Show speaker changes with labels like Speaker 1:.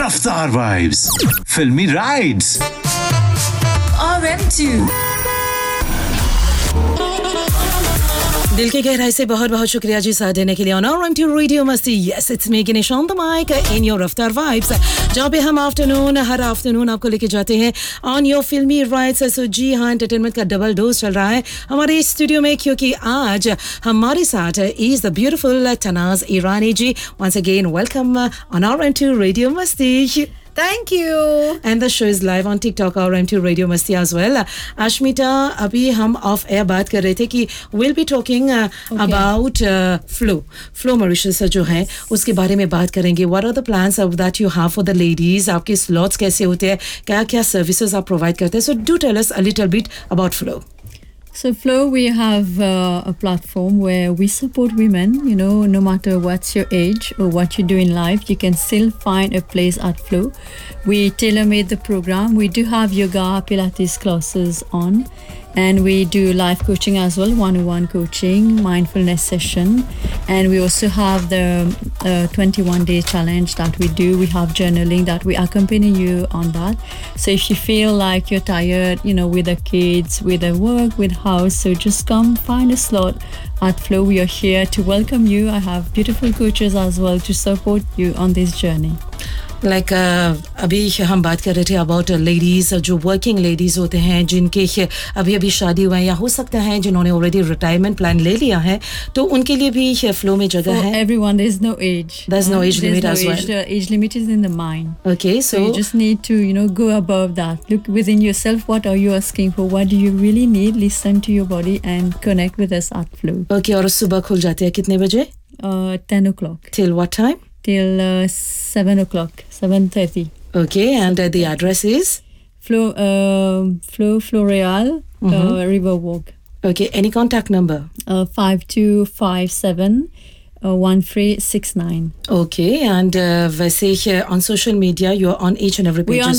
Speaker 1: Raftaar Vibes, Filmy Rides.
Speaker 2: RM2 दिल की गहराई से बहुत बहुत शुक्रिया जी साथ देने के लिए ऑन RM2 रेडियो मस्ती yes it's me गिनीश on the mic in your रफ्तार वाइब्स जहाँ पे हम हर आफ्टरनून आपको लेके जाते हैं ऑन योर फिल्मी राइड्स सो जी हाँ एंटरटेनमेंट का डबल डोज चल रहा है हमारे स्टूडियो में क्योंकि आज हमारे साथ is the beautiful Tanaz Irani ji once again welcome on RM2 radio मस्ती
Speaker 3: Thank you.
Speaker 2: And the show is live on TikTok or RM2 Radio Masti as well. Ashmita, अभी हम off air बात कर रहे थे कि we'll be talking about Flow. Flow Mauritius जो है उसके बारे में बात करेंगे. What are the plans that you have for the ladies? आपके slots कैसे होते हैं? क्या services आप provide करते हैं? So do tell us a little bit about Flow.
Speaker 3: So Flow, we have a platform where we support women, no matter what's your age or what you do in life, you can still find a place at Flow. We tailor-made the program. We do have yoga, Pilates classes on, and we do life coaching as well, one-on-one coaching, mindfulness session, and we also have the 21-day challenge that we do. We have journaling that we accompany you on that. So if you feel like you're tired, with the kids, with the work, with house, so just come find a slot at Flow. We are here to welcome you. I have beautiful coaches as well to support you on this journey.
Speaker 2: Like अभी हम बात कर रहे थे about ladies जो working ladies होते हैं जिनके अभी शादी हुआ है या हो सकता है जिन्होंने already retirement plan ले लिया है तो उनके लिए भी flow में जगह है.
Speaker 3: For everyone, there's no age.
Speaker 2: There's no age limit as well.
Speaker 3: The age limit is in the mind.
Speaker 2: Okay, so
Speaker 3: you just need to go above that. Look within yourself. What are you asking for? What do you really need? Listen to your body and connect with us at Flow.
Speaker 2: Okay, और सुबह खुल जाते हैं कितने बजे?
Speaker 3: 10 o'clock.
Speaker 2: Till what time?
Speaker 3: Till 7 o'clock, 7:30.
Speaker 2: Okay, and the address is?
Speaker 3: Floreal, Riverwalk.
Speaker 2: Okay, any contact number?
Speaker 3: 5257 1369.
Speaker 2: Okay, and वैसे on social media, you're on each and every page.